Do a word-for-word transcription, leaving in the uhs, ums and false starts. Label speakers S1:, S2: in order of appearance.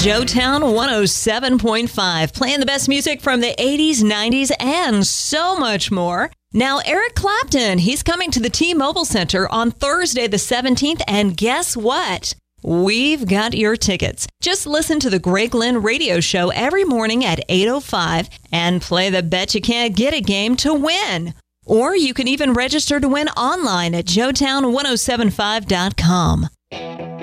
S1: Joetown one oh seven point five, playing the best music from the eighties, nineties, and so much more. Now, Eric Clapton, he's coming to the T-Mobile Center on Thursday the seventeenth, and guess what? We've got your tickets. Just listen to the Greg Lynn radio show every morning at eight oh five and play the Bet You Can't Get It game to win. Or you can even register to win online at joetown ten seventy-five dot com.